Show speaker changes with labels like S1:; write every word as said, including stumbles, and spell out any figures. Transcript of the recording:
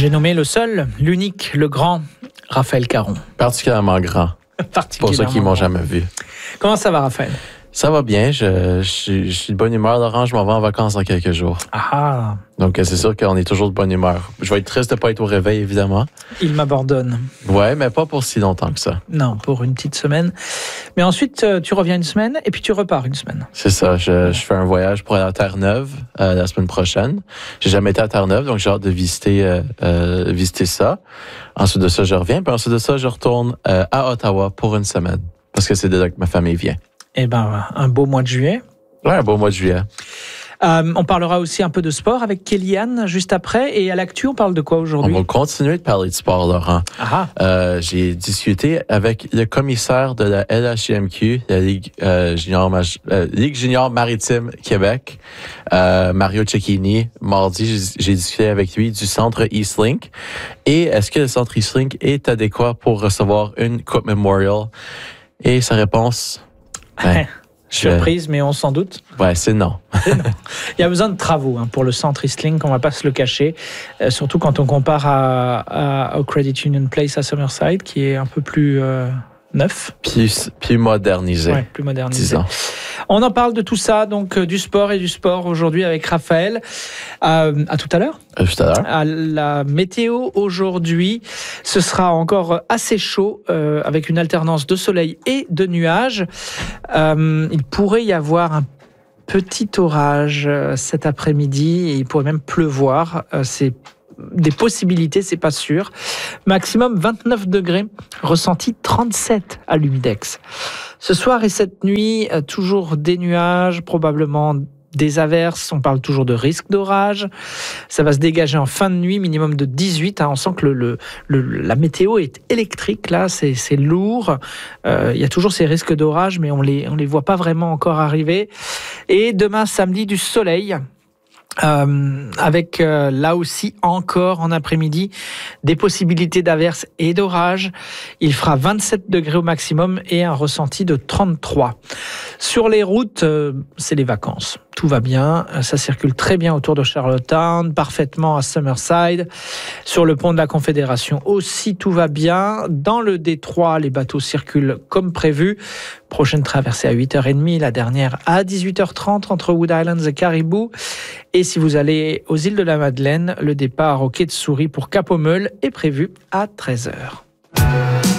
S1: J'ai nommé le seul, l'unique, le grand, Raphaël Caron.
S2: Particulièrement grand. Pour ceux qui ne m'ont jamais vu.
S1: Comment ça va, Raphaël?
S2: Ça va bien. Je, je, je suis de bonne humeur, Laurent. Je m'en vais en vacances dans quelques jours.
S1: Ah.
S2: Donc, c'est sûr qu'on est toujours de bonne humeur. Je vais être triste de ne pas être au réveil, évidemment.
S1: Il m'abandonne.
S2: Ouais, mais pas pour si longtemps que ça.
S1: Non, pour une petite semaine. Mais ensuite, tu reviens une semaine et puis tu repars une semaine.
S2: C'est ça. Je, je fais un voyage pour aller à Terre-Neuve euh, la semaine prochaine. J'ai jamais été à Terre-Neuve, donc j'ai hâte de visiter, euh, euh, visiter ça. Ensuite de ça, je reviens. Puis ensuite de ça, je retourne euh, à Ottawa pour une semaine. Parce que c'est de là que ma famille vient.
S1: Eh bien, un beau mois de juillet.
S2: Ouais, un beau mois de juillet.
S1: Euh, on parlera aussi un peu de sport avec Kéliane juste après. Et à l'actu, on parle de quoi aujourd'hui?
S2: On va continuer de parler de sport, Laurent.
S1: Ah.
S2: Euh, j'ai discuté avec le commissaire de la L H C M Q, la Ligue, euh, junior, euh, Ligue junior maritime Québec, euh, Mario Cecchini. Mardi, j'ai, j'ai discuté avec lui du centre Eastlink. Et est-ce que le centre Eastlink est adéquat pour recevoir une Coupe Memorial? Et sa réponse... Ben,
S1: surprise, je... mais on s'en doute.
S2: Ouais, c'est non.
S1: c'est non. Il y a besoin de travaux hein, pour le centre Eastlink, on ne va pas se le cacher. Euh, surtout quand on compare à, à, au Credit Union Place à Summerside, qui est un peu plus euh, neuf.
S2: Plus, plus modernisé.
S1: Ouais, plus modernisé.
S2: Disons.
S1: On en parle de tout ça, donc euh, du sport et du sport aujourd'hui avec Raphaël. Euh, à tout à l'heure.
S2: À tout à l'heure.
S1: À la météo aujourd'hui, ce sera encore assez chaud euh, avec une alternance de soleil et de nuages. Euh, il pourrait y avoir un petit orage euh, cet après-midi et il pourrait même pleuvoir. Euh, c'est des possibilités, c'est pas sûr. Maximum vingt-neuf degrés, ressenti trente-sept à l'Humidex. Ce soir et cette nuit, toujours des nuages, probablement des averses. On parle toujours de risque d'orage. Ça va se dégager en fin de nuit, minimum de dix-huit. Hein. On sent que le, le, le, la météo est électrique, là, c'est, c'est lourd. Euh, il y a toujours ces risques d'orage, mais on les, on les voit pas vraiment encore arriver. Et demain, samedi, du soleil. Euh, avec euh, là aussi encore en après-midi des possibilités d'averses et d'orages. Il fera vingt-sept degrés au maximum et un ressenti de trente-trois. Sur les routes, euh, c'est les vacances. Tout va bien, ça circule très bien autour de Charlottetown, parfaitement à Summerside. Sur le pont de la Confédération aussi, tout va bien. Dans le détroit, les bateaux circulent comme prévu. Prochaine traversée à huit heures trente, la dernière à dix-huit heures trente entre Wood Islands et Caribou. Et si vous allez aux îles de la Madeleine, le départ au quai de Souris pour Cap-aux-Meules est prévu à treize heures.